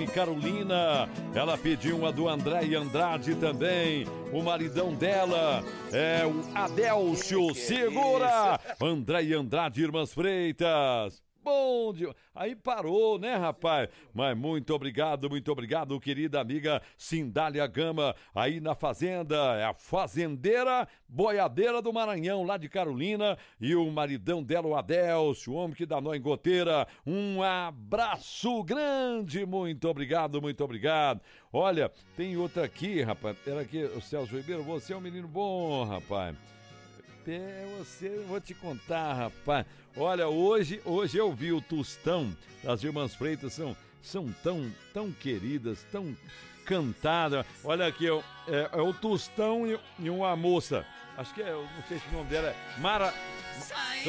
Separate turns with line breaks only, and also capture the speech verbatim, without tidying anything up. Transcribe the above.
em Carolina. Ela pediu uma do André Andrade também. O maridão dela é o Adélcio. Segura! André Andrade, Irmãs Freitas. Bom dia. Aí parou, né, rapaz? Mas muito obrigado, muito obrigado, querida amiga Cindália Gama, aí na fazenda, é a fazendeira boiadeira do Maranhão, lá de Carolina, e o maridão dela, o Adélcio, o homem que dá nó em goteira. Um abraço grande, muito obrigado, muito obrigado. Olha, tem outra aqui, rapaz, era aqui, o Celso Ribeiro, você é um menino bom, rapaz. É, você, eu vou te contar, rapaz. Olha, hoje, hoje eu vi o Tostão das Irmãs Freitas, são, são tão, tão queridas, tão cantadas. Olha aqui, é, é o Tostão e, e uma moça. Acho que é, eu não sei se o nome dela é Mara...